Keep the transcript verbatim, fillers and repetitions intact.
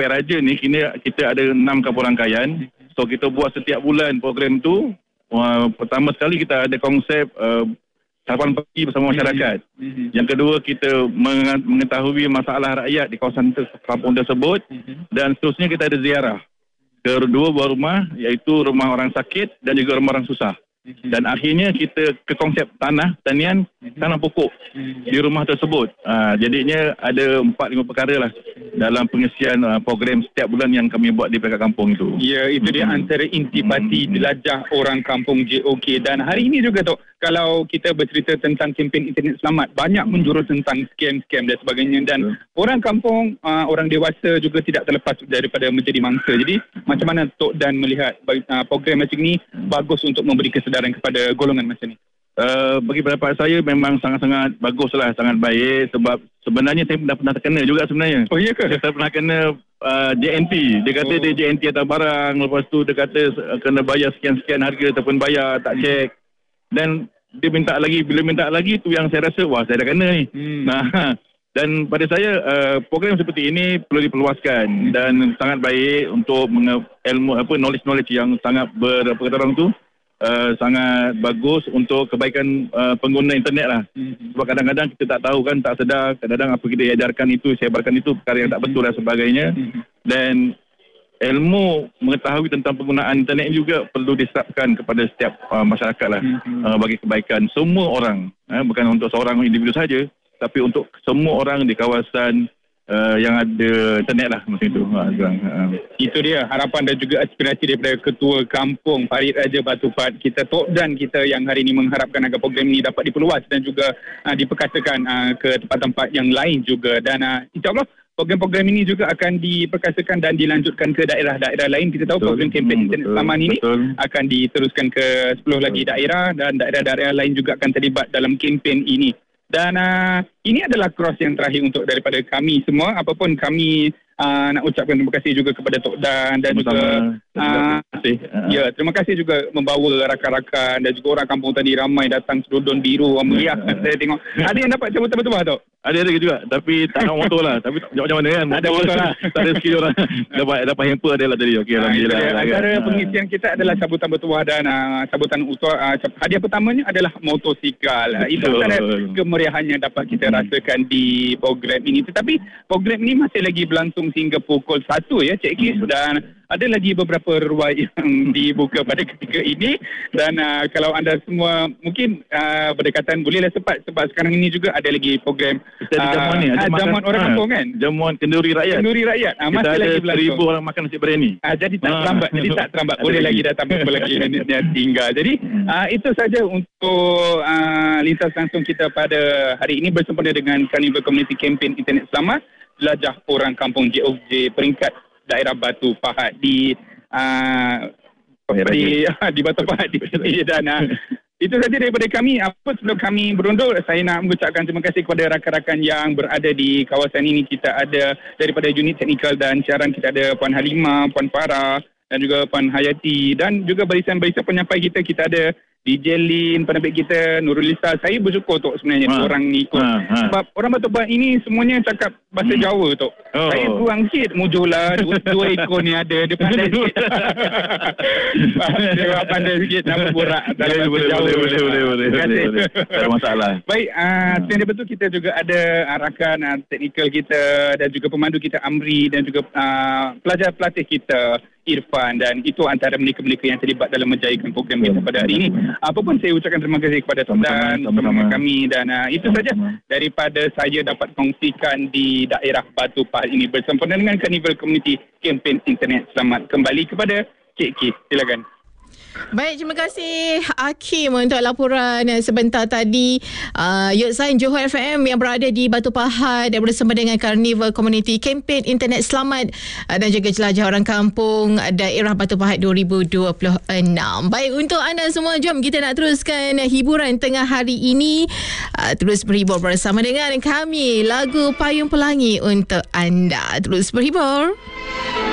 Peraja ni kini kita ada enam kampung rangkaian. So kita buat setiap bulan program tu. Uh, pertama sekali kita ada konsep uh, sarapan pagi bersama masyarakat. Mm-hmm. Yang kedua, kita mengetahui masalah rakyat di kawasan ter- kampung tersebut. Mm-hmm. Dan seterusnya kita ada ziarah ke dua buah rumah, iaitu rumah orang sakit dan juga rumah orang susah. Mm-hmm. Dan akhirnya kita ke konsep tanah, tanian, mm-hmm. tanah pokok mm-hmm. di rumah tersebut. Uh, jadinya ada empat lima perkara lah dalam pengisian uh, program setiap bulan yang kami buat di pelagak kampung itu. Ya, itu dia mm-hmm. antara intipati mm-hmm. jelajah orang kampung J O K. Dan hari ini juga Tok, kalau kita bercerita tentang kempen internet selamat, banyak menjurus tentang scam-scam dan sebagainya. Dan mm-hmm. orang kampung, uh, orang dewasa juga tidak terlepas daripada menjadi mangsa. Jadi macam mana Tok Dan melihat uh, program macam ni mm-hmm. bagus untuk memberi kesedaran kepada golongan macam ni? Uh, bagi pendapat saya memang sangat-sangat baguslah, sangat baik, sebab sebenarnya saya dah pernah terkena juga sebenarnya. Oh iya ke? Saya pernah kena uh, J N T. Dia kata oh. dia J N T atas barang, lepas tu dia kata uh, kena bayar sekian-sekian harga ataupun bayar tak cek. Dan dia minta lagi, bila minta lagi tu yang saya rasa wah saya dah kena ni. Hmm. Nah, dan pada saya uh, program seperti ini perlu diperluaskan hmm. dan sangat baik untuk menge- ilmu apa knowledge-knowledge yang sangat ber apa kata orang tu Uh, sangat bagus untuk kebaikan uh, pengguna internet lah. Mm-hmm. Sebab kadang-kadang kita tak tahu kan, tak sedar, kadang-kadang apa kita ajarkan itu, sebarkan itu perkara yang tak betul dan sebagainya. Mm-hmm. Dan ilmu mengetahui tentang penggunaan internet juga perlu diserapkan kepada setiap uh, masyarakat lah. Mm-hmm. uh, bagi kebaikan semua orang, uh, bukan untuk seorang individu saja, tapi untuk semua orang di kawasan Uh, yang ada internet lah macam itu. Ha, uh. Itu dia harapan dan juga aspirasi daripada Ketua Kampung Parit Raja Batu Pahat kita, Tok Dan kita, yang hari ini mengharapkan agar program ini dapat diperluas dan juga uh, diperkasakan uh, ke tempat-tempat yang lain juga. Dan uh, insyaAllah program-program ini juga akan diperkasakan dan dilanjutkan ke daerah-daerah lain. Kita tahu betul. Program kempen internet selamat ini betul. akan diteruskan ke sepuluh betul. lagi daerah, dan daerah-daerah lain juga akan terlibat dalam kempen ini. Dan uh, ini adalah cross yang terakhir untuk daripada kami semua. Apapun kami uh, nak ucapkan terima kasih juga kepada Tok Dan dan juga uh, terima kasih. Uh, ya, terima kasih juga membawa rakan-rakan dan juga orang kampung tadi ramai datang sedondon biru meriah. Uh, Saya tengok ada yang dapat cabutan betul Tok? Ada ada juga, tapi tak nak motor lah. Tapi macam mana kan? Ada motor lah. Tak ada skill orang. Dapat dapat hamper dia lah tadi. Okey, alhamdulillah. Ha, antara kan. pengisian kita adalah cabutan bertuah dan uh, cabutan utuh. Uh, hadiah pertamanya adalah motosikal. Uh, itu antara kemeriahannya dapat kita hmm. rasakan di program ini. Tetapi program ini masih lagi berlangsung hingga pukul satu ya, Cik Kis. Hmm. Dan ada lagi beberapa ruang yang dibuka pada ketika ini. Dan uh, kalau anda semua mungkin uh, berdekatan bolehlah sempat, sebab sekarang ini juga ada lagi program kita ada jamuan ni, ada uh, jamuan orang ha, kampung kan, jamuan kenduri rakyat. Kenduri rakyat. Ha, kita ada seribu orang makan nasi biryani. Ha, jadi tak terlambat, jadi tak terlambat. Boleh lagi datang beberapa lagi minitnya tinggal. Jadi uh, itu saja untuk uh, lintas langsung kita pada hari ini bersempena dengan Carnival Community Campaign Internet Selamat Jelajah Orang Kampung J O K peringkat daerah Batu Pahat di uh, di, di Batu Pahat di dan uh, itu saja daripada kami. Apa sebelum kami berundur, saya nak mengucapkan terima kasih kepada rakan-rakan yang berada di kawasan ini. Kita ada daripada unit teknikal dan siaran, kita ada Puan Halimah, Puan Farah dan juga Puan Hayati, dan juga barisan-barisan penyampai kita. Kita ada D J Lin, penerbit kita Nurul Lisa. Saya bersyukur Tok sebenarnya ha. orang ni ikut. Ha. Ha. Sebab orang Batu Pahat ini semuanya cakap bahasa hmm. Jawa Tok. Oh. Saya kurang sikit mujulah dua, dua ekor ni ada. Dia pandai sikit. Dia pandai sikit nak berborak dalam bahasa boleh, Jawa. Boleh, boleh, boleh, boleh. Terima kasih. Tak ada masalah. Baik, uh, selain betul kita juga ada uh, rakan uh, teknikal kita dan juga pemandu kita Amri dan juga uh, pelajar-pelatih kita Irfan, dan itu antara mereka-mereka yang terlibat dalam menjayakan program kita pada hari ini. Apapun saya ucapkan terima kasih kepada Tok Dan bersama kami, dan uh, itu saja daripada saya dapat kongsikan di daerah Batu Pahat ini bersempena dengan Carnival Community Campaign Internet Selamat. Kembali kepada Cik Kis, silakan. Baik, terima kasih Hakim untuk laporan sebentar tadi. uh, Yotzain Johor F M yang berada di Batu Pahat dan bersama dengan Carnival Community Campaign Internet Selamat uh, dan juga Jelajah Orang Kampung daerah Batu Pahat dua ribu dua puluh enam. Baik, untuk anda semua, jom kita nak teruskan hiburan tengah hari ini. uh, Terus berhibur bersama dengan kami. Lagu Payung Pelangi untuk anda. Terus berhibur.